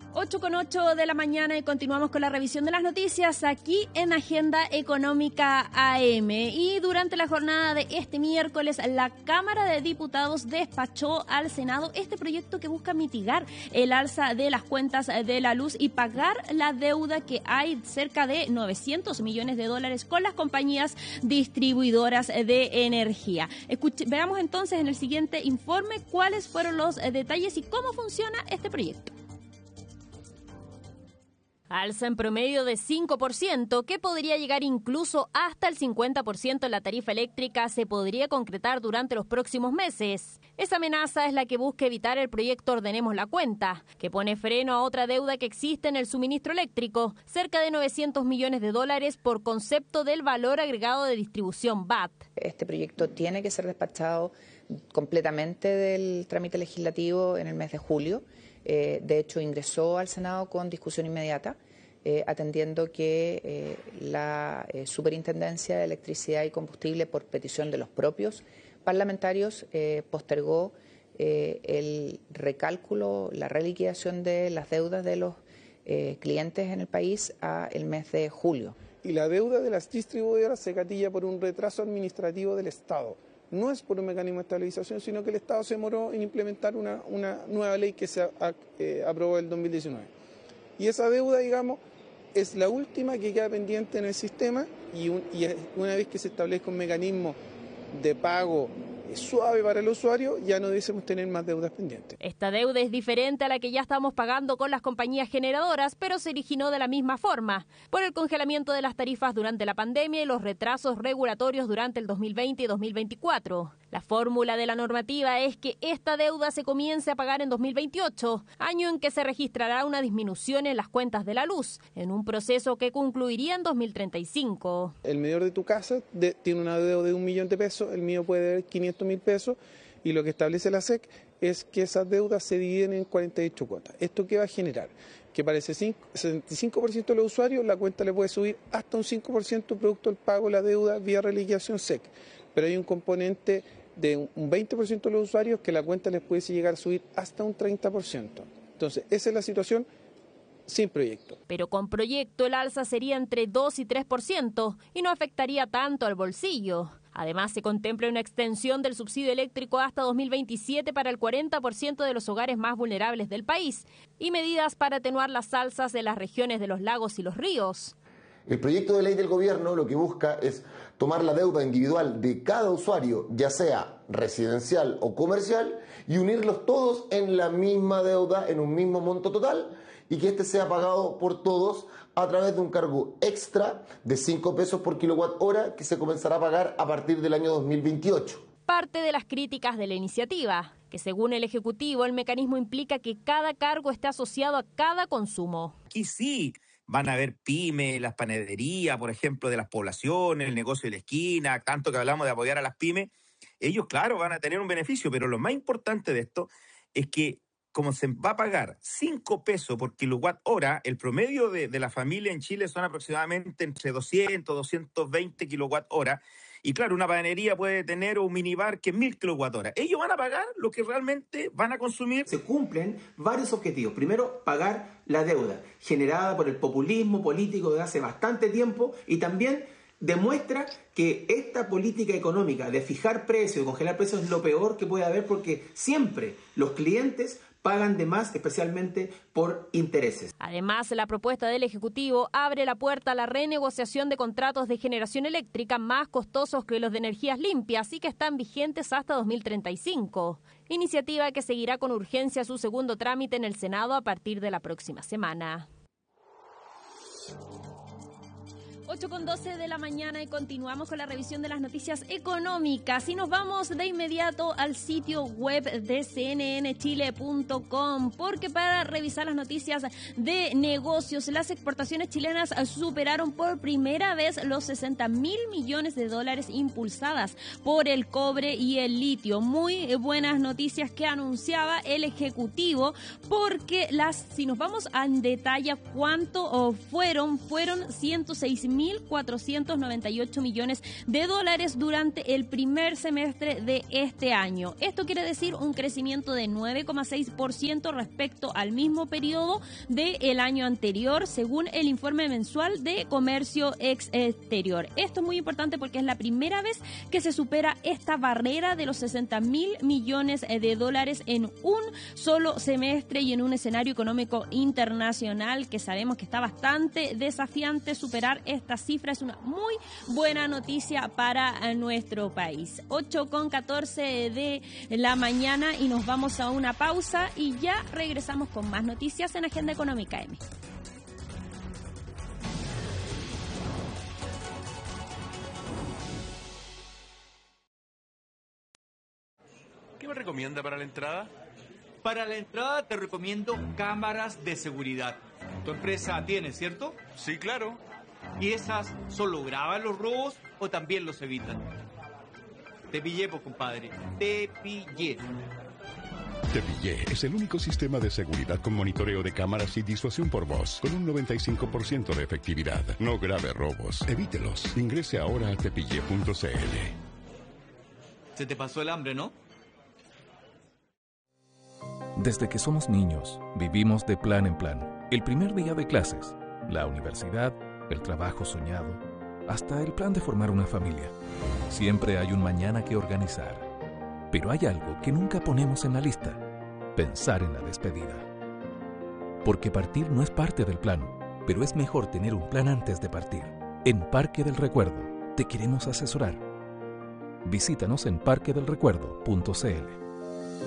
8:08 de la mañana y continuamos con la revisión de las noticias aquí en Agenda Económica AM. Y durante la jornada de este miércoles, la Cámara de Diputados despachó al Senado este proyecto que busca mitigar el alza de las cuentas de la luz y pagar la deuda que hay cerca de $900 millones con las compañías distribuidoras de energía. Veamos entonces en el siguiente informe cuáles fueron los detalles y cómo funciona este proyecto. Alza en promedio de 5%, que podría llegar incluso hasta el 50% en la tarifa eléctrica, se podría concretar durante los próximos meses. Esa amenaza es la que busca evitar el proyecto Ordenemos la Cuenta, que pone freno a otra deuda que existe en el suministro eléctrico, cerca de $900 millones por concepto del valor agregado de distribución VAT. Este proyecto tiene que ser despachado completamente del trámite legislativo en el mes de julio. De hecho, ingresó al Senado con discusión inmediata, atendiendo que la Superintendencia de Electricidad y Combustible, por petición de los propios parlamentarios, postergó el recálculo, la reliquidación de las deudas de los clientes en el país a el mes de julio. Y la deuda de las distribuidoras se gatilla por un retraso administrativo del Estado. No es por un mecanismo de estabilización, sino que el Estado se demoró en implementar una nueva ley que se aprobó en el 2019. Y esa deuda, digamos, es la última que queda pendiente en el sistema y una vez que se establezca un mecanismo de pago suave para el usuario, ya no debemos tener más deudas pendientes. Esta deuda es diferente a la que ya estamos pagando con las compañías generadoras, pero se originó de la misma forma, por el congelamiento de las tarifas durante la pandemia y los retrasos regulatorios durante el 2020 y 2024. La fórmula de la normativa es que esta deuda se comience a pagar en 2028, año en que se registrará una disminución en las cuentas de la luz, en un proceso que concluiría en 2035. El medidor de tu casa tiene una deuda de $1.000.000, el mío puede haber 500.000 pesos, y lo que establece la SEC es que esas deudas se dividen en 48 cuotas. ¿Esto qué va a generar? Que para ese 75% de los usuarios la cuenta le puede subir hasta un 5% producto del pago de la deuda vía reliquidación SEC, pero hay un componente de un 20% de los usuarios que la cuenta les puede llegar a subir hasta un 30%. Entonces, esa es la situación sin proyecto. Pero con proyecto el alza sería entre 2 y 3% y no afectaría tanto al bolsillo. Además, se contempla una extensión del subsidio eléctrico hasta 2027 para el 40% de los hogares más vulnerables del país y medidas para atenuar las alzas de las regiones de los lagos y los ríos. El proyecto de ley del gobierno lo que busca es tomar la deuda individual de cada usuario, ya sea residencial o comercial, y unirlos todos en la misma deuda, en un mismo monto total, y que este sea pagado por todos a través de un cargo extra de 5 pesos por kilowatt hora que se comenzará a pagar a partir del año 2028. Parte de las críticas de la iniciativa, que según el Ejecutivo el mecanismo implica que cada cargo esté asociado a cada consumo. Aquí sí van a haber pymes, las panaderías, por ejemplo, de las poblaciones, el negocio de la esquina, tanto que hablamos de apoyar a las pymes. Ellos, claro, van a tener un beneficio, pero lo más importante de esto es que como se va a pagar 5 pesos por kilowatt hora, el promedio de la familia en Chile son aproximadamente entre 200, 220 kilowatt hora. Y claro, una panadería puede tener un minibar que es 1.000 kilowatt hora. Ellos van a pagar lo que realmente van a consumir. Se cumplen varios objetivos. Primero, pagar la deuda generada por el populismo político de hace bastante tiempo, y también demuestra que esta política económica de fijar precios, de congelar precios, es lo peor que puede haber, porque siempre los clientes pagan de más, especialmente por intereses. Además, la propuesta del Ejecutivo abre la puerta a la renegociación de contratos de generación eléctrica más costosos que los de energías limpias y que están vigentes hasta 2035. Iniciativa que seguirá con urgencia su segundo trámite en el Senado a partir de la próxima semana. 8:12 de la mañana y continuamos con la revisión de las noticias económicas y nos vamos de inmediato al sitio web de cnnchile.com, porque para revisar las noticias de negocios, las exportaciones chilenas superaron por primera vez los $60.000 millones impulsadas por el cobre y el litio. Muy buenas noticias que anunciaba el Ejecutivo, porque si nos vamos en detalle cuánto fueron 106.000 $1.498 millones durante el primer semestre de este año. Esto quiere decir un crecimiento de 9,6% respecto al mismo periodo del año anterior, según el informe mensual de comercio exterior. Esto es muy importante porque es la primera vez que se supera esta barrera de los $60.000 millones en un solo semestre y en un escenario económico internacional que sabemos que está bastante desafiante. Superar esta cifra es una muy buena noticia para nuestro país. 8:14 de la mañana y nos vamos a una pausa y ya regresamos con más noticias en Agenda Económica M. ¿Qué me recomienda para la entrada? Para la entrada te recomiendo cámaras de seguridad. Tu empresa tiene, ¿cierto? Sí, claro. ¿Y esas solo graban los robos o también los evitan? Te pillé, pues, compadre. Te pillé. Te Pillé es el único sistema de seguridad con monitoreo de cámaras y disuasión por voz, con un 95% de efectividad. No grave robos. Evítelos. Ingrese ahora a tepillé.cl. Se te pasó el hambre, ¿no? Desde que somos niños, vivimos de plan en plan. El primer día de clases, la universidad, el trabajo soñado, hasta el plan de formar una familia. Siempre hay un mañana que organizar. Pero hay algo que nunca ponemos en la lista: pensar en la despedida. Porque partir no es parte del plan, pero es mejor tener un plan antes de partir. En Parque del Recuerdo te queremos asesorar. Visítanos en parquedelrecuerdo.cl.